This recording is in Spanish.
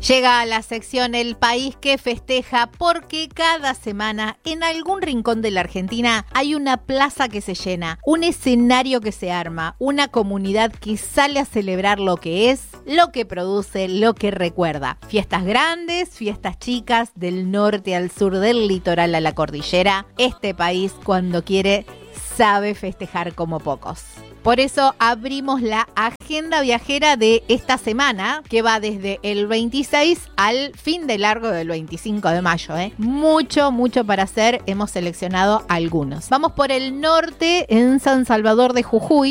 Llega a la sección El País que festeja, porque cada semana en algún rincón de la Argentina hay una plaza que se llena, un escenario que se arma, una comunidad que sale a celebrar lo que es, lo que produce, lo que recuerda. Fiestas grandes, fiestas chicas, del norte al sur, del litoral a la cordillera. Este país, cuando quiere, sabe festejar como pocos. Por eso abrimos la agenda viajera de esta semana, que va desde el 26 al fin de largo del 25 de mayo. Mucho para hacer. Hemos seleccionado algunos. Vamos por el norte, en San Salvador de Jujuy.